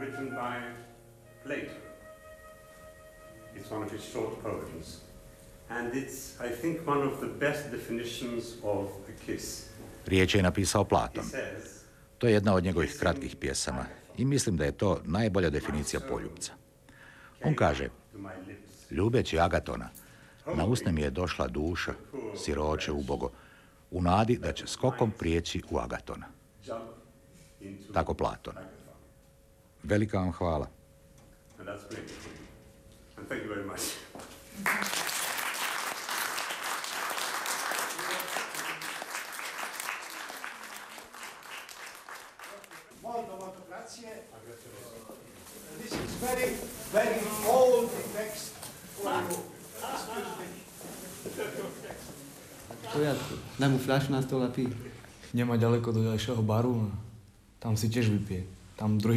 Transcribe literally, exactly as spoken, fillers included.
written by Plato. It's one of his short poems. And it's, I think, one of the best definitions of a kiss. Riječ je napisao Platon. He says, To je jedna od njegovih kratkih pjesama i mislim da je to najbolja definicija poljupca. On kaže, ljubeći Agatona, na usne mi je došla duša, siroče ubogo, u nadi da će skokom prijeći u Agatona. Tako Platon. Velika vam hvala. And that's great. And thank you very much. This is very, very old text for you. Excuse me. V poriadku. Daj mu fľašu na stôl a pí. Nemá ďaleko do ďalšieho baru. Tam si tiež vypije. Tam druhý